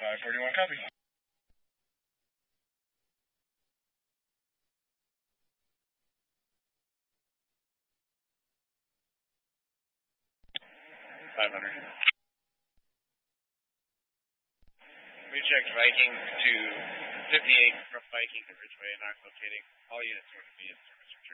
541, copy. 500. We checked Viking to 58 from Viking to Ridgeway, not locating. All units north of me in service.